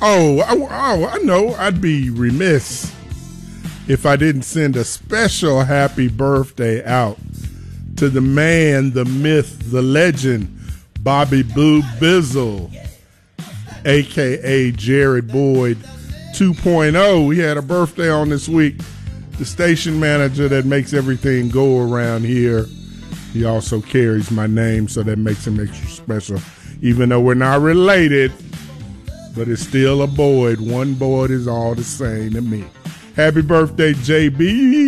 I know. I'd be remiss if I didn't send a special happy birthday out to the man, the myth, the legend, Bobby Blue Bizzle, a.k.a. Jared Boyd 2.0. He had a birthday on this week. The station manager that makes everything go around here. He also carries my name, so that makes him extra special. Even though we're not related, but it's still a Boyd. One Boyd is all the same to me. Happy birthday, JB.